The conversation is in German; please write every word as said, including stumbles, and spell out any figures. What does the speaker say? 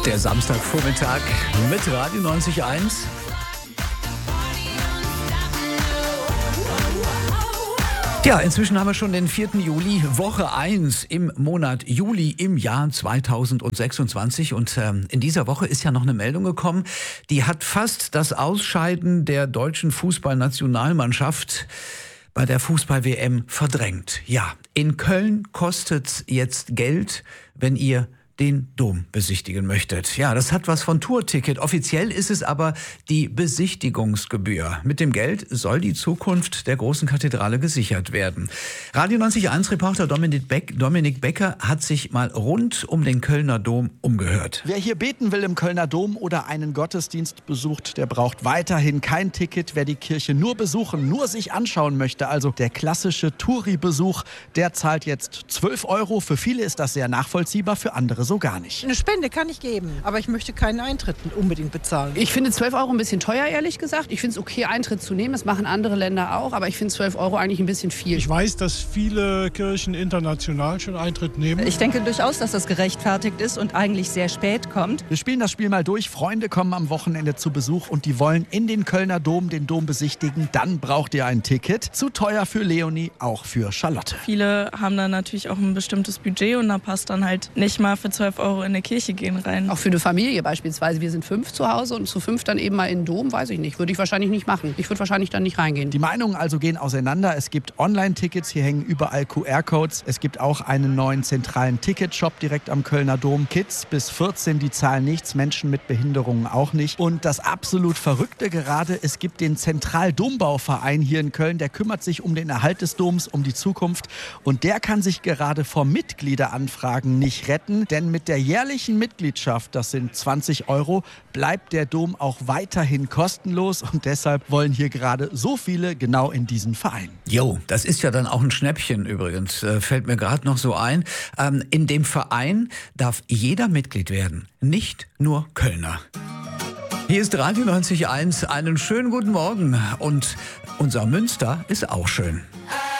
Der Samstagvormittag mit Radio neunzig Komma eins. Ja, inzwischen haben wir schon den vierten Juli, Woche eins im Monat Juli im Jahr zweitausendsechsundzwanzig. Und ähm, in dieser Woche ist ja noch eine Meldung gekommen, die hat fast das Ausscheiden der deutschen Fußballnationalmannschaft bei der Fußball-W M verdrängt. Ja, in Köln kostet's jetzt Geld, wenn ihr den Dom besichtigen möchtet. Ja, das hat was von Tourticket. Offiziell ist es aber die Besichtigungsgebühr. Mit dem Geld soll die Zukunft der großen Kathedrale gesichert werden. Radio neunzig Komma eins Reporter Dominik, Beck, Dominik Becker hat sich mal rund um den Kölner Dom umgehört. Wer hier beten will im Kölner Dom oder einen Gottesdienst besucht, der braucht weiterhin kein Ticket. Wer die Kirche nur besuchen, nur sich anschauen möchte, also der klassische Touri-Besuch, der zahlt jetzt zwölf Euro. Für viele ist das sehr nachvollziehbar, für andere so gar nicht. Eine Spende kann ich geben, aber ich möchte keinen Eintritt unbedingt bezahlen. Ich finde zwölf Euro ein bisschen teuer, ehrlich gesagt. Ich finde es okay, Eintritt zu nehmen. Das machen andere Länder auch, aber ich finde zwölf Euro eigentlich ein bisschen viel. Ich weiß, dass viele Kirchen international schon Eintritt nehmen. Ich denke durchaus, dass das gerechtfertigt ist und eigentlich sehr spät kommt. Wir spielen das Spiel mal durch. Freunde kommen am Wochenende zu Besuch und die wollen in den Kölner Dom den Dom besichtigen. Dann braucht ihr ein Ticket. Zu teuer für Leonie, auch für Charlotte. Viele haben dann natürlich auch ein bestimmtes Budget und da passt dann halt nicht mal für zwölf Euro in eine Kirche gehen rein. Auch für eine Familie beispielsweise. Wir sind fünf zu Hause und zu fünf dann eben mal in den Dom, weiß ich nicht. Würde ich wahrscheinlich nicht machen. Ich würde wahrscheinlich dann nicht reingehen. Die Meinungen also gehen auseinander. Es gibt Online-Tickets, hier hängen überall Q R-Codes. Es gibt auch einen neuen zentralen Ticketshop direkt am Kölner Dom. Kids bis vierzehn, die zahlen nichts, Menschen mit Behinderungen auch nicht. Und das absolut Verrückte gerade, es gibt den Zentraldombauverein hier in Köln, der kümmert sich um den Erhalt des Doms, um die Zukunft. Und der kann sich gerade vor Mitgliederanfragen nicht retten, denn mit der jährlichen Mitgliedschaft, das sind zwanzig Euro, bleibt der Dom auch weiterhin kostenlos und deshalb wollen hier gerade so viele genau in diesen Verein. Jo, das ist ja dann auch ein Schnäppchen übrigens, äh, fällt mir gerade noch so ein. Ähm, in dem Verein darf jeder Mitglied werden, nicht nur Kölner. Hier ist Radio neunzig Komma eins, einen schönen guten Morgen und unser Münster ist auch schön.